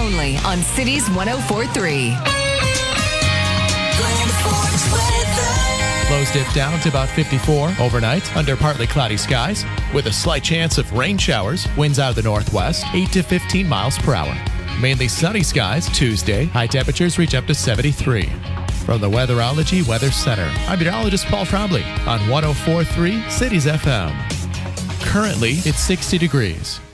only on Cities 104.3. Lows dip down to about 54 overnight under partly cloudy skies with a slight chance of rain showers. Winds out of the northwest, 8 to 15 miles per hour. Mainly sunny skies Tuesday. High temperatures reach up to 73. From the Weatherology Weather Center, I'm meteorologist Paul Trombley on 104.3 Cities FM. Currently, it's 60 degrees.